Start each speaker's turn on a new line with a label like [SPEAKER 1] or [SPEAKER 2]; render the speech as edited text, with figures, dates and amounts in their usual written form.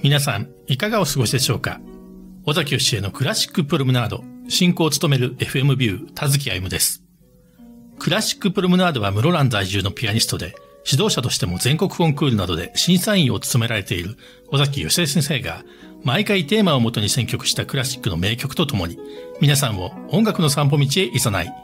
[SPEAKER 1] 皆さん、いかがお過ごしでしょうか。尾崎義恵のクラシックプロムナード、進行を務める FM ビュー、田月歩です。クラシックプロムナードは室蘭在住のピアニストで、指導者としても全国コンクールなどで審査員を務められている尾崎義恵先生が、毎回テーマをもとに選曲したクラシックの名曲とともに、皆さんを音楽の散歩道へ誘い、